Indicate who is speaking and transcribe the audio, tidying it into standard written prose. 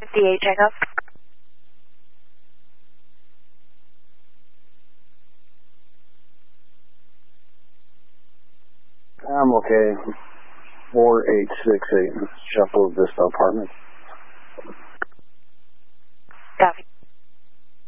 Speaker 1: 58 checkup.
Speaker 2: I'm okay. 4868 Chapel Vista Apartments.
Speaker 1: Copy.